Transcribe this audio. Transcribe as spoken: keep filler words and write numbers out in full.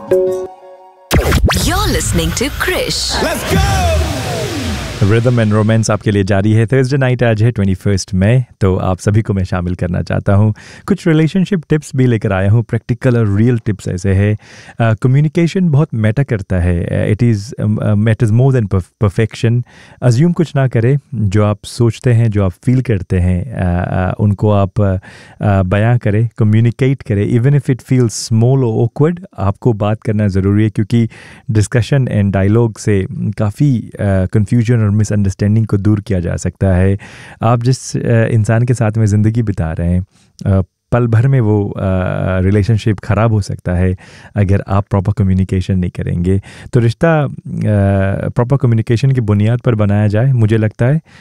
You're listening to Krish. Let's go! Rhythm and romance आपके लिए जारी है। थर्सडे नाइट आज है ट्वेंटी फर्स्ट मई, तो आप सभी को मैं शामिल करना चाहता हूँ। कुछ रिलेशनशिप टिप्स भी लेकर आया हूँ, प्रैक्टिकल और रियल टिप्स ऐसे है। कम्युनिकेशन बहुत मैटर करता है। It is matters more than perfection. Assume कुछ ना करें, जो आप सोचते हैं, जो आप फील करते हैं, uh, uh, उनको आप uh, uh, बयां करें, कम्युनिकेट करें। Even if it feels small और ऑकवर्ड, आपको बात करना ज़रूरी है, क्योंकि डिस्कशन एंड डायलॉग से काफ़ी कन्फ्यूजन और मिसअंडरस्टैंडिंग को दूर किया जा सकता है। आप जिस इंसान के साथ में ज़िंदगी बिता रहे हैं, पल भर में वो रिलेशनशिप ख़राब हो सकता है अगर आप प्रॉपर कम्युनिकेशन नहीं करेंगे। तो रिश्ता प्रॉपर कम्युनिकेशन की बुनियाद पर बनाया जाए, मुझे लगता है